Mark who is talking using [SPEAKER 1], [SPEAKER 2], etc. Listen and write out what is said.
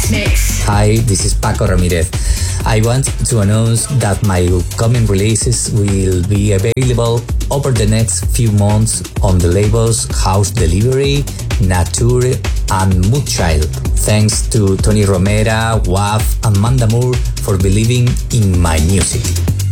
[SPEAKER 1] guest mix.
[SPEAKER 2] Hi, this is Paco Ramirez. I want to announce that my upcoming releases will be available over the next few months on the labels House Delivery, Nature, and Moodchild. Thanks to Tony Romera, WAF, and Manda Moore for believing in my music.